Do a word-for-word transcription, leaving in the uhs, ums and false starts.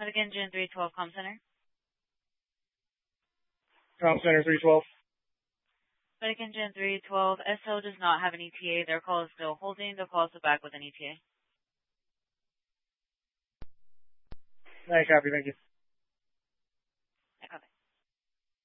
Medic Engine three twelve, Com Center. Com Center three twelve. Medic Engine three twelve, S O does not have an E T A. Their call is still holding. The call is back with an E T A. Nice, copy. Thank you.